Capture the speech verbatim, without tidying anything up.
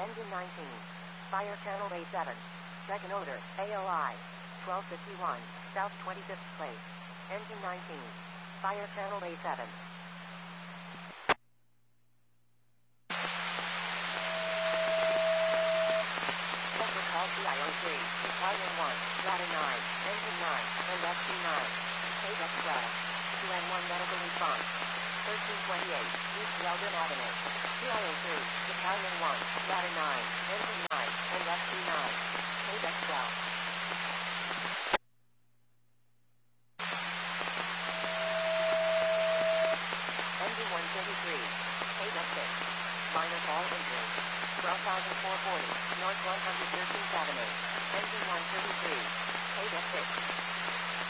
Engine nineteen. Fire channel A seven. Second order, A O I. twelve fifty-one, South twenty-fifth place. Engine nineteen. Fire channel A seven. Center call C I O three. Battalion one, Radar nine, Engine nine, and S T nine. K D E X twelve. two N one medical response. thirteen twenty-eight, East Weldon Avenue. C I O three, Battalion one, Radar nine, Engine nine, and S T nine. K D E X twelve. Engine one thirty-three. K D E X six. Minor fall injury. twelve thousand four hundred forty, North one hundred thirteenth Avenue. Engine one thirty-three. K D E X six.